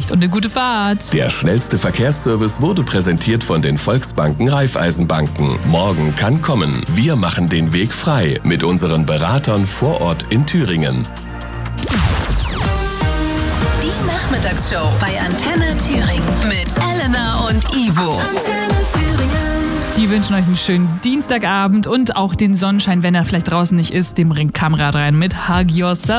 Vorsicht und eine gute Fahrt. Der schnellste Verkehrsservice wurde präsentiert von den Volksbanken Raiffeisenbanken. Morgen kann kommen. Wir machen den Weg frei mit unseren Beratern vor Ort in Thüringen. Die Nachmittagsshow bei Antenne Thüringen mit Elena und Ivo. Antenne Thüringen. Die wünschen euch einen schönen Dienstagabend und auch den Sonnenschein, wenn er vielleicht draußen nicht ist, dem bringt Kamera rein mit Hug Yourself.